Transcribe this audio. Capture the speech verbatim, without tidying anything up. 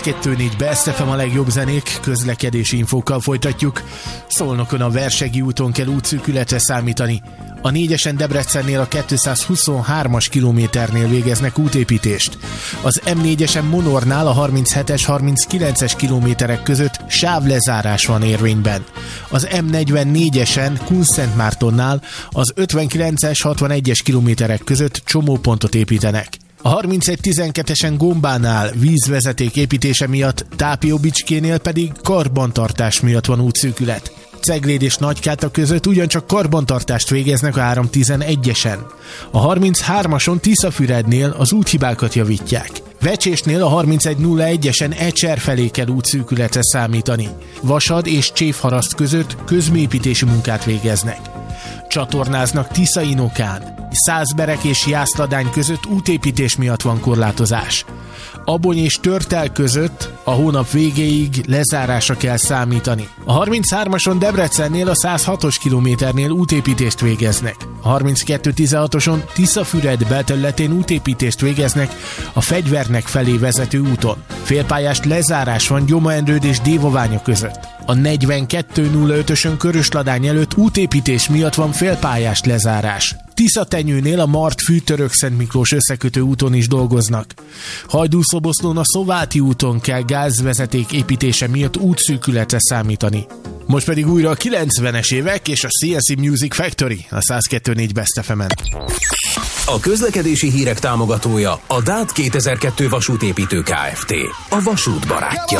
százkettő négy Best ef em a legjobb zenék, közlekedési infókkal folytatjuk. Szolnokon a Versegi úton kell útszűkületre számítani. A négyesen Debrecennél a kétszázhuszonhármas kilométernél végeznek útépítést. Az em négyesen Monornál a harminchetes harminckilences kilométerek között sávlezárás van érvényben. Az em negyvennégyesen Kunszentmártonnál az ötvenkilences hatvanegyes kilométerek között csomópontot építenek. A harmincegy tizenkettesen Gombánál vízvezeték építése miatt, Tápióbicskénél pedig karbantartás miatt van útszűkület. Cegléd és Nagykáta között ugyancsak karbantartást végeznek a háromszáztizenegyesen. A harminchármason Tiszafürednél az úthibákat javítják. Vecsésnél a harmincegy nulla egyesen Ecser felé kell útszűkületre számítani. Vasad és Csévharaszt között közműépítési munkát végeznek. Csatornáznak Tiszainokán. Százberek és Jászladány között útépítés miatt van korlátozás. Abony és Törtel között a hónap végéig lezárásra kell számítani. A harminchármason Debrecennél a százhatos kilométernél útépítést végeznek. A harminckettő tizenhatoson Tiszafüred belterületén útépítést végeznek a Fegyvernek felé vezető úton. Félpályás lezárás van Gyoma-Endrőd és Dévaványa között. A negyvenkettő nulla ötösön Körösladány előtt útépítés miatt van félpályás lezárás. Tiszatenyőnél a Mart-Fűtörök-Szent Miklós összekötő úton is dolgoznak. Hajdúszoboszlón a Szováti úton kell gázvezeték építése miatt útszűkületre számítani. Most pedig újra a kilencvenes évek és a cé en cé Music Factory a százkettő négy Best ef emen. A közlekedési hírek támogatója a dát kétezer-kettő vasútépítő Kft. A vasút barátja.